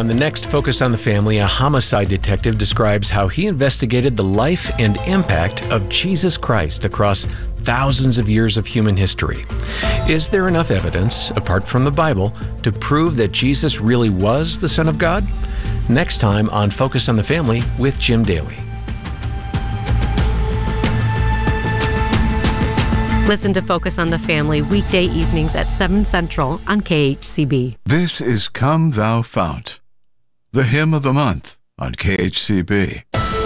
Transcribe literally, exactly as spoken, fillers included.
On the next Focus on the Family, a homicide detective describes how he investigated the life and impact of Jesus Christ across thousands of years of human history. Is there enough evidence, apart from the Bible, to prove that Jesus really was the Son of God? Next time on Focus on the Family with Jim Daly. Listen to Focus on the Family weekday evenings at seven Central on K H C B. This is Come Thou Fount, the hymn of the month on K H C B.